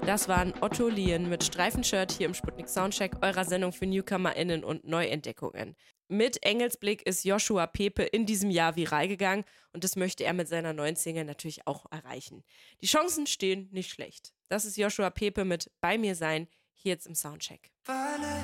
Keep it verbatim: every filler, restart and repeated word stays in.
Das waren Otto Lien mit Streifenshirt hier im Sputnik Soundcheck, eurer Sendung für NewcomerInnen und Neuentdeckungen. Mit Engelsblick ist Joshua Pepe in diesem Jahr viral gegangen und das möchte er mit seiner neuen Single natürlich auch erreichen. Die Chancen stehen nicht schlecht. Das ist Joshua Pepe mit Bei mir sein, hier jetzt im Soundcheck. Weil